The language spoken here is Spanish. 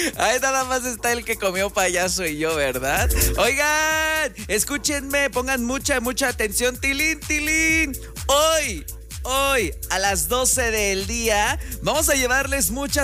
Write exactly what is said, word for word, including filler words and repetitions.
Ahí nada más está el que comió payaso y yo, ¿verdad? Oigan, escúchenme, pongan mucha, mucha atención. Tilín, tilín. Hoy, hoy, a las doce del día, vamos a llevarles muchas